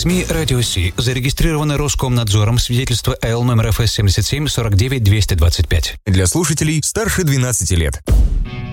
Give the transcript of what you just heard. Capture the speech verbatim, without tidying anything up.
СМИ «Радио Си». Зарегистрировано Роскомнадзором. Свидетельство АЛ номер эф эс семьдесят семь сорок девять двести двадцать пять. Для слушателей старше двенадцати лет.